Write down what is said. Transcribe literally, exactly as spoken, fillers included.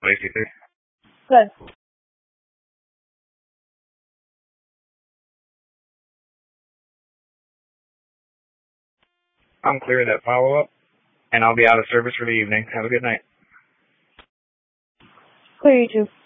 Lacey, three. Good. I'm clear of that follow-up, and I'll be out of service for the evening. Have a good night. Clear, you two.